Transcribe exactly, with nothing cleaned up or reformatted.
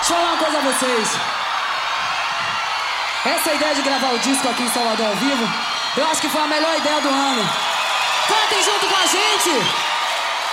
Deixa eu falar uma coisa a vocês. Essa ideia de gravar o disco aqui em Salvador ao vivo, eu acho que foi a melhor ideia do ano. Cantem junto com a gente!